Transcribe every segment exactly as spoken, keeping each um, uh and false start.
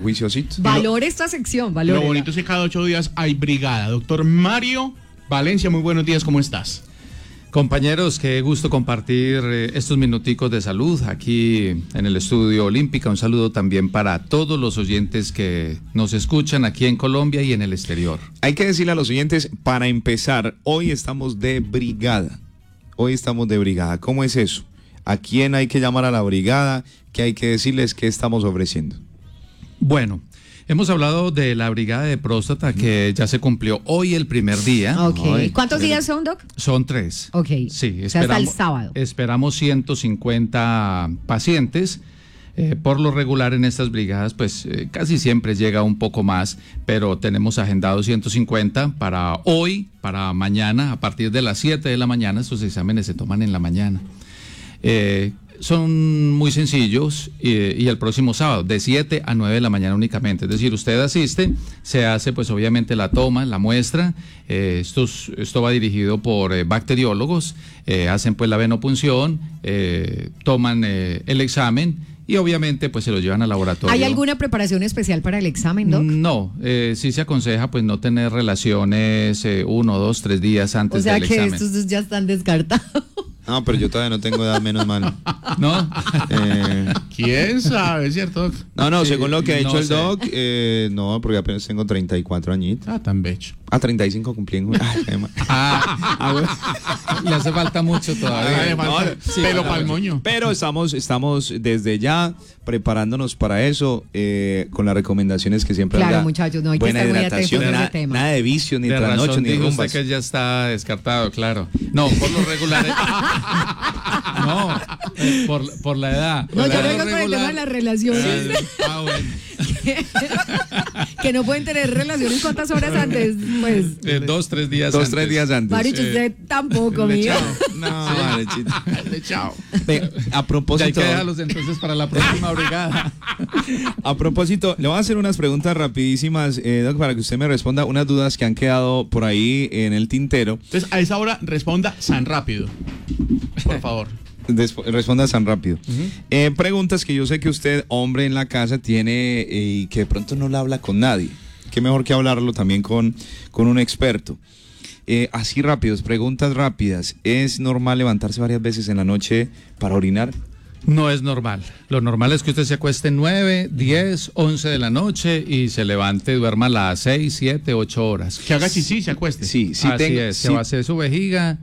juiciosito. Valore esta sección, valore. Lo bonito es que cada ocho días hay brigada. Doctor Mario Valencia, muy buenos días, ¿cómo estás? Compañeros, qué gusto compartir eh, estos minuticos de salud aquí en el Estudio Olímpica. Un saludo también para todos los oyentes que nos escuchan aquí en Colombia y en el exterior. Hay que decirle a los oyentes, para empezar, hoy estamos de brigada. Hoy estamos de brigada. ¿Cómo es eso? ¿A quién hay que llamar a la brigada? ¿Qué hay que decirles? ¿Qué estamos ofreciendo? Bueno, hemos hablado de la brigada de próstata que ya se cumplió hoy el primer día. Ok. Hoy. ¿Cuántos días son, Doc? Son tres. Ok. Sí, o sea, hasta el sábado. Esperamos ciento cincuenta pacientes. Eh, por lo regular en estas brigadas, pues eh, casi siempre llega un poco más, pero tenemos agendados ciento cincuenta para hoy, para mañana, a partir de las siete de la mañana. Estos exámenes se toman en la mañana. Eh, son muy sencillos y, y el próximo sábado de siete a nueve de la mañana únicamente, es decir, usted asiste, se hace pues obviamente la toma, la muestra, eh, estos, esto va dirigido por eh, bacteriólogos, eh, hacen pues la venopunción, eh, toman eh, el examen y obviamente pues se lo llevan al laboratorio. ¿Hay alguna preparación especial para el examen, Doc? No, eh, sí se aconseja pues no tener relaciones eh, uno, dos, tres días antes o sea del examen. O sea que estos ya están descartados. No, pero yo todavía no tengo edad, menos mal. ¿No? Eh, ¿Quién sabe, cierto? no, no, según lo que ha Eh, dicho no el sé. doc, eh, no, porque apenas tengo treinta y cuatro añitos. Ah, tan bello. A treinta y cinco cumplí en... Ay, qué mal. Ah, le hace falta mucho todavía. Ah, le falta no, sí, pelo pa'l moño. Pero estamos, estamos desde ya preparándonos para eso, eh, con las recomendaciones que siempre Claro, da. muchachos, no hay que Buena estar muy atentos hidratación, a ese nada, tema. nada de vicio, ni De trasnocho, razón ni dijo usted rumbas. que ya está descartado, claro. No, por lo regular. no, eh, por, por la edad. No, Por yo la vengo edad con el tema regular. de las relaciones. Ah, bueno. Que no pueden tener relaciones cuántas horas antes, pues. Eh, dos, tres días Dos, antes. tres días antes. Maricho, usted tampoco, Le mío. echado. No, vale, chito. Chao. Ve, a Ya hay propósito, que dejarlos entonces para la próxima brigada. a propósito, le voy a hacer unas preguntas rapidísimas, eh, doc, para que usted me responda unas dudas que han quedado por ahí en el tintero. Entonces, a esa hora responda San rápido. Por favor. Despu- responda tan rápido. Eh, preguntas que yo sé que usted, hombre en la casa, tiene eh, y que de pronto no le habla con nadie. Qué mejor que hablarlo también con, con un experto. Eh, así rápidos, preguntas rápidas. ¿Es normal levantarse varias veces en la noche para orinar? No es normal. Lo normal es que usted se acueste nueve, diez, once de la noche y se levante, duerma a las seis, siete, ocho horas. Que haga chichi y se acueste. Sí, sí. Así tengo- es, sí. se va a hacer su vejiga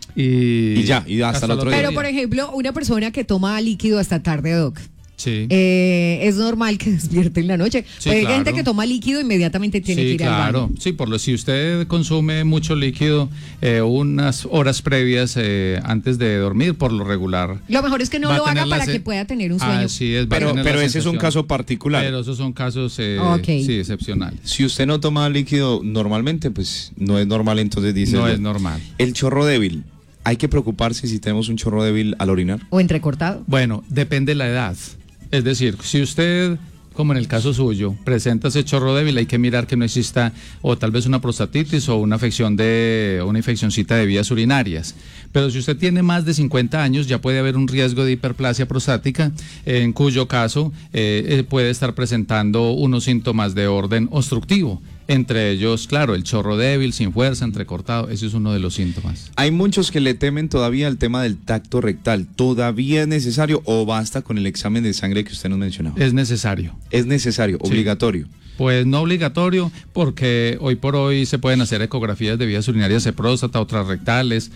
y... Y ya, y hasta el otro día. Pero, por ejemplo, una persona que toma líquido hasta tarde, Doc, Sí. eh, es normal que despierte en la noche. Sí, Porque hay claro. gente que toma líquido inmediatamente tiene que Sí, ir al claro. baño. Sí, por lo si usted consume mucho líquido eh, unas horas previas eh, antes de dormir, por lo regular. Lo mejor es que no va a lo haga tener la para se- que pueda tener un sueño. Así es, va a Pero, tener la pero ese es un sensación. caso particular. Pero esos son casos eh, Ok. sí, excepcionales. Si usted no toma líquido normalmente, pues no es normal, entonces dice... No el es doc. normal. El chorro débil. ¿Hay que preocuparse si tenemos un chorro débil al orinar? O entrecortado. Bueno, depende de la edad. Es decir, si usted, como en el caso suyo, presenta ese chorro débil, hay que mirar que no exista o tal vez una prostatitis o una afección de una infeccioncita de vías urinarias. Pero si usted tiene más de cincuenta años, ya puede haber un riesgo de hiperplasia prostática, en cuyo caso eh, eh, puede estar presentando unos síntomas de orden obstructivo. Entre ellos, claro, el chorro débil, sin fuerza, entrecortado, ese es uno de los síntomas. Hay muchos que le temen todavía al tema del tacto rectal. ¿Todavía es necesario o basta con el examen de sangre que usted nos mencionaba? Es necesario. Es necesario, Sí. obligatorio. Pues no obligatorio, porque hoy por hoy se pueden hacer ecografías de vías urinarias de próstata, otras rectales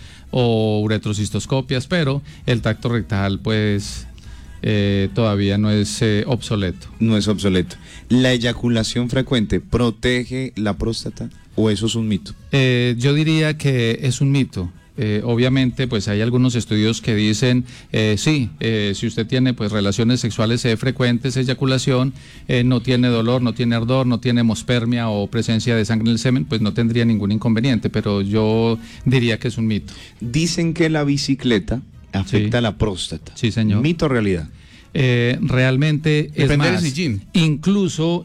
o uretrocistoscopias, pero el tacto rectal pues eh, todavía no es eh, obsoleto. No es obsoleto. ¿La eyaculación frecuente protege la próstata o eso es un mito? Eh, yo diría que es un mito. Eh, obviamente, pues hay algunos estudios que dicen, eh, sí, eh, si usted tiene pues relaciones sexuales eh, frecuentes, eyaculación, eh, no tiene dolor, no tiene ardor, no tiene hemospermia o presencia de sangre en el semen, pues no tendría ningún inconveniente, pero yo diría que es un mito. Dicen que la bicicleta afecta Sí. la próstata. Sí, señor. ¿Mito o realidad? Eh, realmente es Depende del más, sillín. incluso,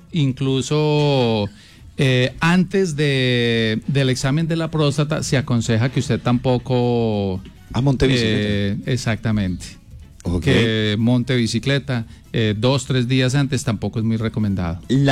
incluso eh, antes de, del examen de la próstata se aconseja que usted tampoco Ah, monte bicicleta. eh, exactamente, Ok. que monte bicicleta eh, dos, tres días antes tampoco es muy recomendado. La